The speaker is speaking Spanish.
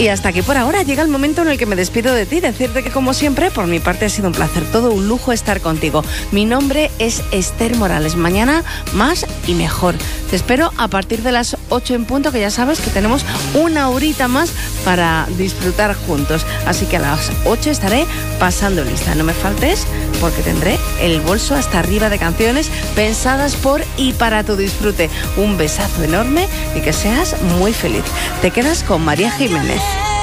Y hasta aquí por ahora llega el momento en el que me despido de ti, decirte que como siempre, por mi parte ha sido un placer, todo un lujo estar contigo. Mi nombre es Esther Morales, mañana más y mejor. Te espero a partir de las 8 en punto, que ya sabes que tenemos una horita más para disfrutar juntos. Así que a las 8 estaré pasando lista, no me faltes porque tendré el bolso hasta arriba de canciones pensadas por y para tu disfrute. Un besazo enorme y que seas muy feliz. Te quedas con María Jiménez.